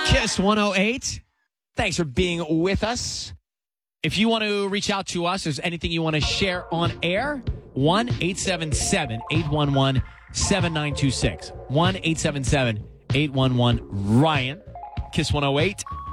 Kiss 108. Thanks for being with us. If you want to reach out to us, there's anything you want to share on air, 1-877-811-7926. 1-877-811-RYAN. Kiss 108.